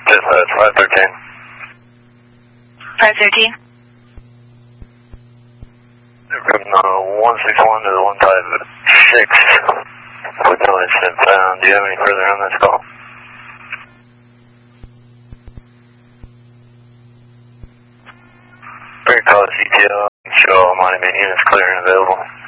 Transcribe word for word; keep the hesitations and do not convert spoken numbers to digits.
Dispatch five thirteen. five thirteen. From uh, one six one to the one five six. With no incident found. Do you have any further on this call? Very call C T O. Show all money main units clear and available.